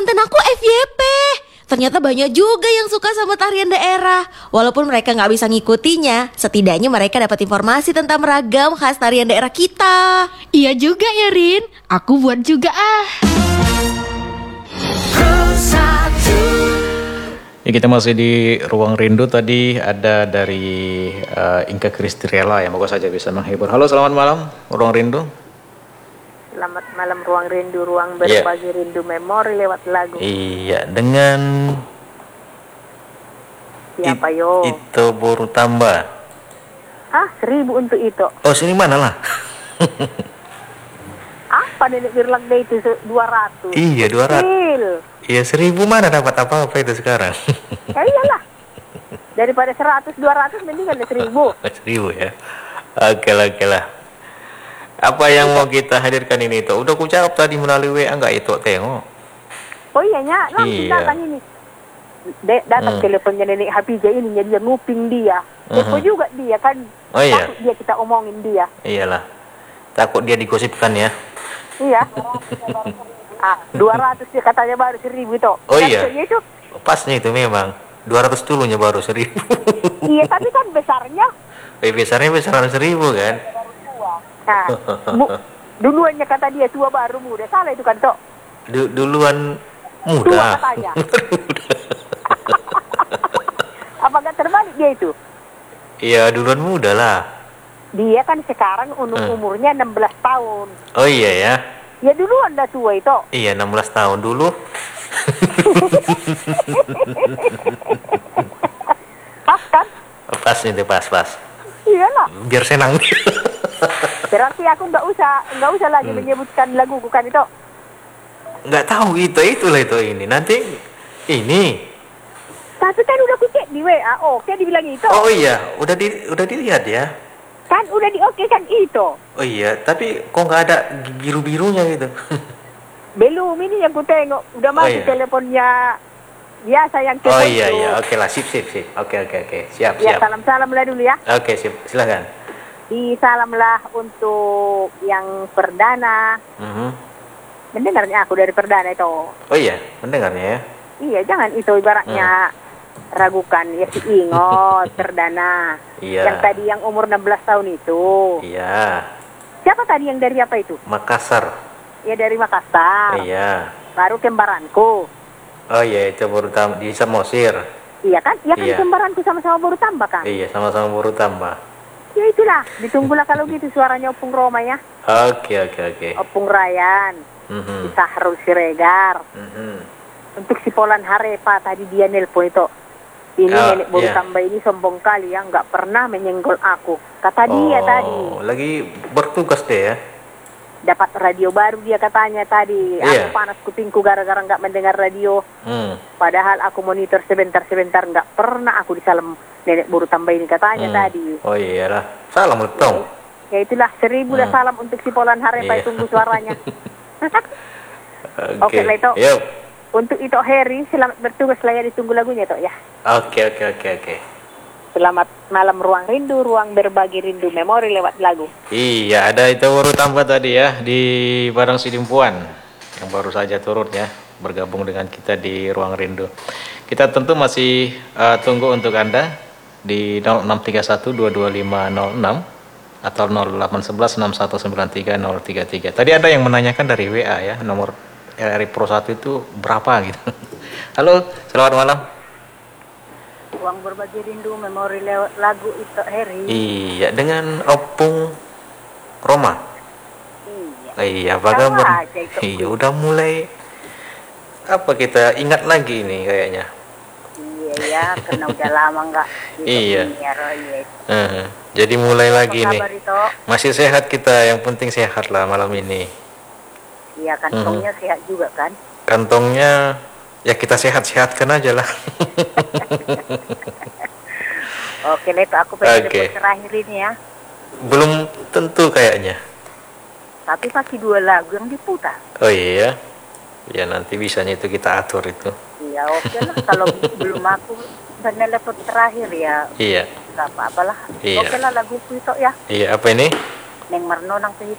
konten aku FYP. Ternyata banyak juga yang suka sama tarian daerah. Walaupun mereka nggak bisa ngikutinya, setidaknya mereka dapat informasi tentang ragam khas tarian daerah kita. Iya juga ya, Rin. Aku buat juga ah. Ya, kita masih di Ruang Rindu. Tadi ada dari Inka Kristirela yang moga saja bisa menghibur. Halo, selamat malam Ruang Rindu. Selamat malam Ruang Rindu, ruang berbagi rindu memori lewat lagu. Iya, dengan Siapa yo? Itu baru tambah. 1.000 untuk itu. Oh, sini mana lah? Apa nenek Birlang deh itu 200? Iya, 200. Kecil. Iya, 1.000 mana dapat apa-apa itu sekarang? Ya iyalah. Daripada 100, 200 mendingan 1.000. 1.000 ya. Oke lah. Apa yang mau kita hadirkan ini tuh? Udah ku jawab tadi melalui WA enggak itu tengok. Oh iya, langsung datang ini. Datang teleponnya nenek Hafijah ini, dia nguping dia. Kepo juga dia kan. Oh iya. Takut dia kita omongin dia. Iyalah. Takut dia digosipkan ya. Iya. 200 dia katanya baru 1.000 itu. Oh iya. Itu. Pasnya itu memang 200 dulunya baru 1.000. Iya, tapi kan besarnya. Besarnya besaran 1.000 kan? Nah, duluannya kata dia tua baru muda. Salah itu kan, Tok? Duluan Tua muda. katanya. Apa gak terbalik dia itu? Iya, duluan muda lah. Dia kan sekarang umurnya 16 tahun. Oh iya ya. Ya duluan dah tua itu. Iya, 16 tahun dulu. Pas kan? Pas itu, pas. Iyalah. Biar senang. Berarti aku nggak usah lagi menyebutkan lagu bukan itu. Nggak tahu itulah ini. Nanti ini. Tapi kan udah ku cek di WA. Oke dibilang itu. Oh iya, udah dilihat ya. Kan udah di oke kan itu. Oh iya, tapi kok nggak ada biru-birunya gitu. Belum, ini yang ku tengok. Udah masuk teleponnya biasa yang Oh iya, oke lah, sip. Oke. Siap. Ya, salam-salam lah dulu ya. Oke, sip, silakan. Salamlah untuk yang perdana. Mendengarnya aku dari perdana itu. Oh iya, mendengarnya ya. Iya, jangan itu ibaratnya ragukan ya si Ingot perdana. Iya. Yang tadi yang umur 16 tahun itu. Iya. Siapa tadi yang dari apa itu? Makassar. Ya dari Makassar. Iya. Baru kembaranku. Oh iya, itu baru di Samosir. Iya kan? Ya kan Iya. kembaranku sama-sama baru tambah kan? Iya, sama-sama baru tambah. Ya itulah, ditunggulah kalau gitu suaranya Opung Roma ya. Oke. Opung Rayan. Si Sahrul Siregar. Untuk si Polan Harepa tadi dia nelpon itu. Ini nenek baru tambah ini sombong kali ya, nggak pernah menyenggol aku. Kata dia tadi. Lagi bertugas deh ya. Dapat radio baru dia katanya tadi. Aku panas kupingku gara-gara nggak mendengar radio. Padahal aku monitor sebentar nggak pernah aku disalam nenek baru tambah ini katanya tadi. Oh iyalah, salam letong. Ya itulah 1.000 dah salam untuk si Polan Harepa, tunggu suaranya. Oke lah itu. Yuk. Untuk itu Heri, selamat bertugas lah ya, ditunggu lagunya toh ya. Oke. Selamat malam Ruang Rindu, ruang berbagi rindu memori lewat lagu. Iya, ada itu baru tambah tadi ya di Barang Sidimpuan yang baru saja turun ya, bergabung dengan kita di Ruang Rindu. Kita tentu masih tunggu untuk Anda di 0631225006 atau 0811619333. Tadi ada yang menanyakan dari WA ya, nomor RRI Pro 1 itu berapa gitu. Halo, selamat malam. Ruang berbagi rindu memori lewat lagu itu Heri. Iya, dengan Opung Roma. Iya, bagaimana? Iya, udah mulai apa kita ingat lagi nih kayaknya. Iya ya, karena udah lama nggak. Iya. Jadi mulai lagi nih. Masih sehat kita, yang penting sehat lah malam ini. Iya, kantongnya sehat juga kan? Kantongnya ya kita sehat-sehatkan aja lah. Oke, Leto, aku pengen terakhir ini ya. Belum tentu kayaknya. Tapi pasti 2 lagu yang diputar. Oh iya. Ya nanti bisanya itu kita atur itu. Iya, oke lah. Kalau belum aku penelepon terakhir ya. Iya. Gak apa-apalah. Iya. Oke lah lagu itu ya. Iya, apa ini? Neng Marno nang